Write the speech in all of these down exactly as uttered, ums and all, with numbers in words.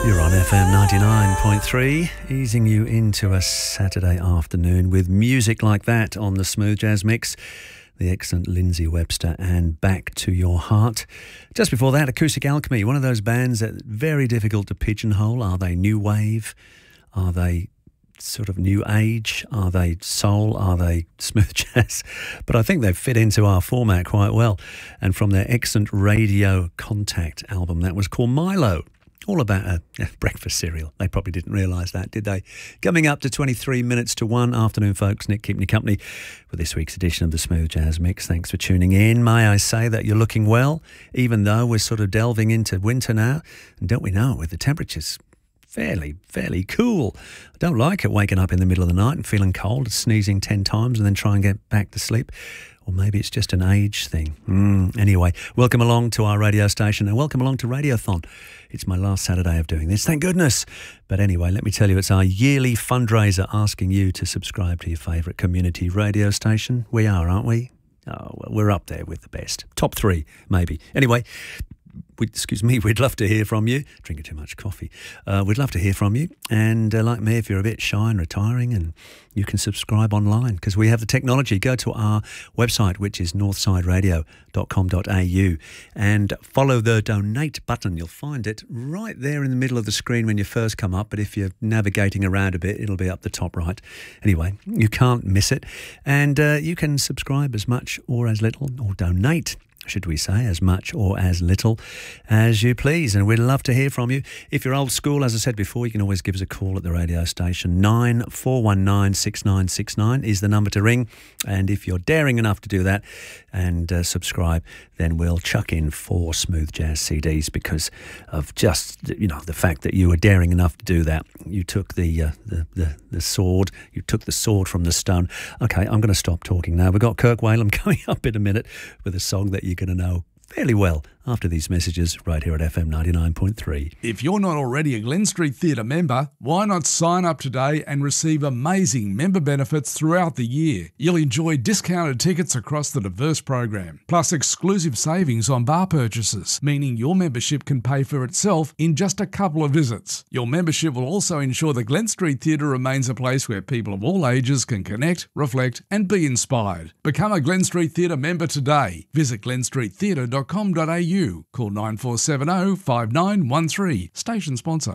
You're on F M ninety-nine point three, easing you into a Saturday afternoon with music like that on the Smooth Jazz Mix. The excellent Lindsay Webster and Back to Your Heart. Just before that, Acoustic Alchemy, one of those bands that very difficult to pigeonhole. Are they new wave? Are they sort of new age? Are they soul? Are they smooth jazz? But I think they fit into our format quite well. And from their excellent Radio Contact album, that was called Milo. All about a, a breakfast cereal. They probably didn't realise that, did they? Coming up to twenty-three minutes to one. Afternoon, folks. Nick keeping you company for this week's edition of the Smooth Jazz Mix. Thanks for tuning in. May I say that you're looking well, even though we're sort of delving into winter now. And don't we know, with the temperatures fairly, fairly cool. I don't like it waking up in the middle of the night and feeling cold, sneezing ten times and then try and get back to sleep. Or maybe it's just an age thing. Mm, anyway, welcome along to our radio station and welcome along to Radiothon. It's my last Saturday of doing this, thank goodness. But anyway, let me tell you, it's our yearly fundraiser asking you to subscribe to your favourite community radio station. We are, aren't we? Oh, well, we're up there with the best. Top three, maybe. Anyway, we, excuse me, we'd love to hear from you. Drinking too much coffee. Uh, we'd love to hear from you. And uh, like me, if you're a bit shy and retiring, and you can subscribe online because we have the technology. Go to our website, which is northside radio dot com dot a u, and follow the donate button. You'll find it right there in the middle of the screen when you first come up. But if you're navigating around a bit, it'll be up the top right. Anyway, you can't miss it. And uh, you can subscribe as much or as little, or donate, should we say, as much or as little as you please. And we'd love to hear from you. If you're old school, as I said before, you can always give us a call at the radio station. nine four one nine six nine six nine is the number to ring. And if you're daring enough to do that and uh, subscribe, then we'll chuck in four Smooth Jazz C Ds because of just, you know, the fact that you were daring enough to do that. You took the, uh, the, the, the sword, you took the sword from the stone. Okay, I'm going to stop talking now. We've got Kirk Whalum coming up in a minute with a song that you You're going to know fairly well after these messages right here at F M ninety-nine point three. If you're not already a Glen Street Theatre member, why not sign up today and receive amazing member benefits throughout the year? You'll enjoy discounted tickets across the diverse program, plus exclusive savings on bar purchases, meaning your membership can pay for itself in just a couple of visits. Your membership will also ensure the Glen Street Theatre remains a place where people of all ages can connect, reflect and be inspired. Become a Glen Street Theatre member today. Visit glen street theatre dot com dot a u. Call nine four seven zero five nine one three. Station sponsor.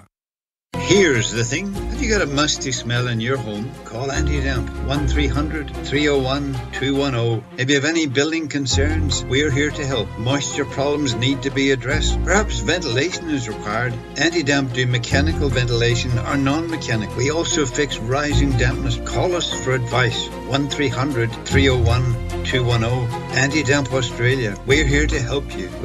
Here's the thing. Have you got a musty smell in your home? Call Anti-Damp. one three hundred three oh one two one oh. If you have any building concerns, we're here to help. Moisture problems need to be addressed. Perhaps ventilation is required. Anti-Damp do mechanical ventilation or non-mechanical. We also fix rising dampness. Call us for advice. one three hundred three oh one two one oh. Anti-Damp Australia. We're here to help you.